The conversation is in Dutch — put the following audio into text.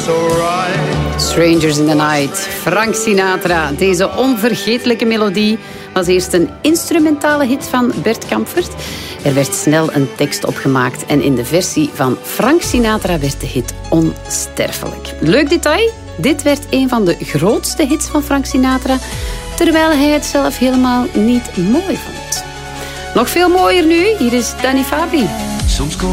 alright. Strangers in the Night, Frank Sinatra. Deze onvergetelijke melodie was eerst een instrumentale hit van Bert Kampfert. Er werd snel een tekst opgemaakt en in de versie van Frank Sinatra werd de hit onsterfelijk. Leuk detail, dit werd een van de grootste hits van Frank Sinatra, terwijl hij het zelf helemaal niet mooi vond. Nog veel mooier nu, hier is Danny Fabri. Soms